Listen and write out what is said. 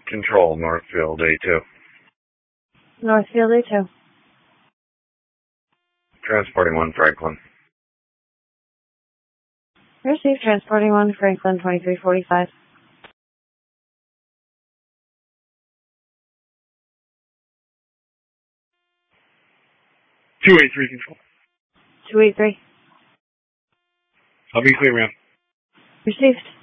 Control, Northfield A2. Northfield A2. Transporting 1 Franklin. Received, transporting 1 Franklin 2345. 283 Control. 283. I'll be clear, ma'am. Received.